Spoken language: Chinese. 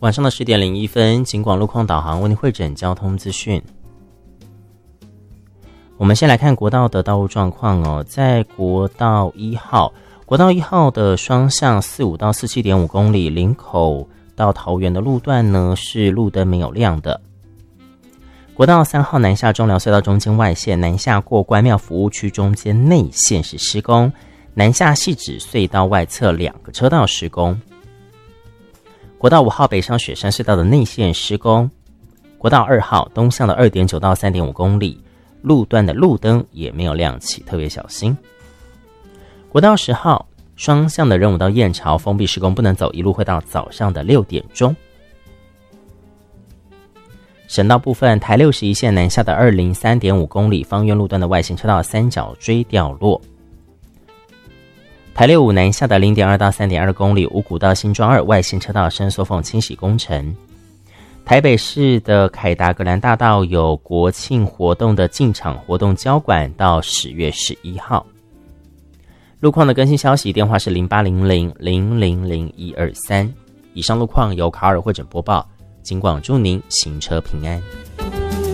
晚上的10点01分，警广路况导航为您汇整交通资讯。我们先来看国道的道路状况哦，在国道1号的双向45到47.5公里，林口到桃园的路段呢是路灯没有亮的。国道3号南下中寮隧道中间外线，南下过关庙服务区中间内线是施工，南下汐止隧道外侧2个车道施工。国道5号北上雪山隧道的内线施工，国道2号东向的 2.9 到 3.5 公里，路段的路灯也没有亮起，特别小心。国道10号双向的仁武到燕巢封闭施工，不能走，一路会到早上的6点钟。省道部分，台61线南下的203.5公里，芳苑路段的外线车道三角锥掉落。台65南下的 0.2 到 3.2 公里，五股到新庄2外线车道伸缩缝清洗工程。台北市的凯达格兰大道有国庆活动的进场活动交管到10月11号。路况的更新消息，电话是0800000123。以上路况由卡尔汇整播报，警广祝您行车平安。